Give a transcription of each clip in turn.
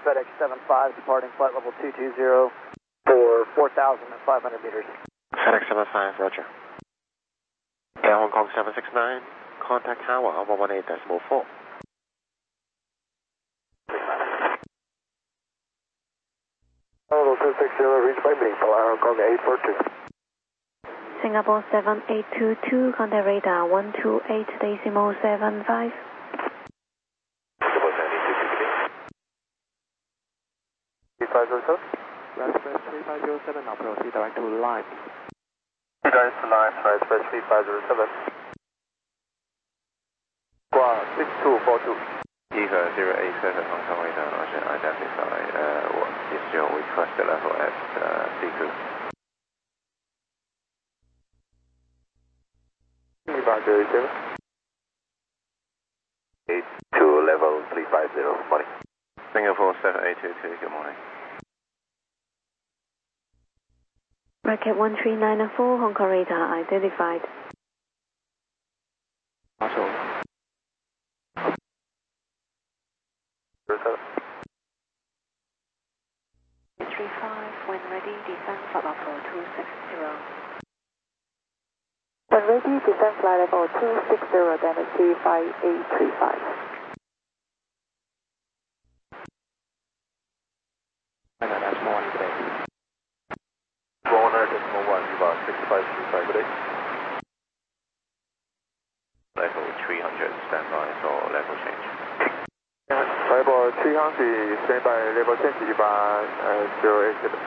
FedEx 75, departing flight level 220 for 4,500 meters. FedEx 75, roger. Air Hong Kong 769, contact tower 118.4. Level 260, reach by Maple, Air Hong Kong 842. Singapore 7822, contact radar 128.75. Express 3507, now proceed direct to line. Direct to line, Express 3507. 挂 6242. Eva 087 Hong Kong radar, roger, identify, what is your request level at C2? Eva 087. 82 level 350, morning. Singapore 7822, good morning. Bracket 1394, Hong Kong radar identified. Also. 35, when ready, descend flight level 260. When ready, descend flight level 260, then C5835. That's more one today. Warner, decimal 1, about 6535 today. Level 300, standby for level change. Level 300, standby, level change, Eva 087.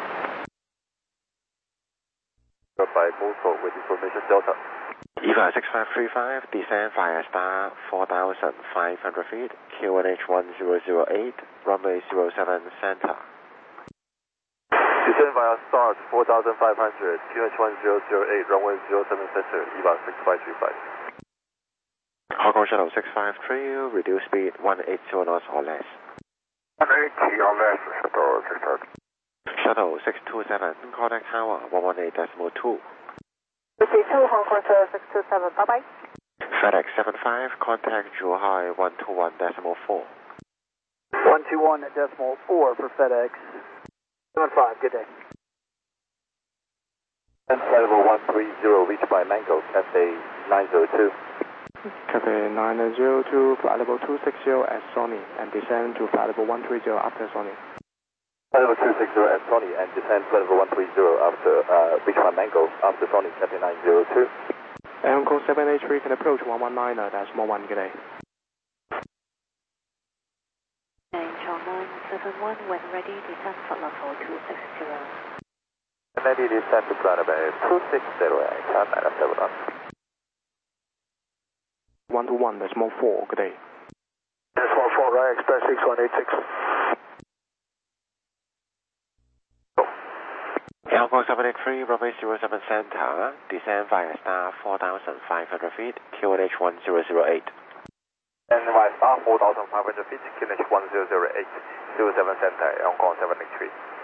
By Mosul with information Delta. Eva 6535, descend via star 4,500 feet, QNH 1008, runway 07 center. Descend via start 4,500, QH 1008, runway 07 center, EVA 6535. Hong Kong Shuttle 653, reduce speed 180 knots or less. 180 or less, Shuttle 653. Shuttle 627, contact tower 118.2. PC2, Hong Kong 627, bye-bye. FedEx 75, contact Zhuhai 121.4. 121.4 for FedEx 75, good day. And flight level 130, reached by Mango, SA 902. Cafe 902, flight level 260 at Sony, and descend to flight level 130 after Sony. Flight level 260 at Sony, and descend flight level 130 after, reach by Mango, after Sony, Cafe 902. Air Hong Kong 783 can approach 119, that's more one, good day. Chong 971, when ready, descend flight level 260. And ready to descend to flight level 260 at time 971. 121, that's more 4, good day. Decimal 4, right, Express 6186. Air Hong Kong 783, runway 07 center, descend via star 4,500 feet, QNH 1008. And via star 4,500 feet, QNH 1008, 07 center, Air Hong Kong 783.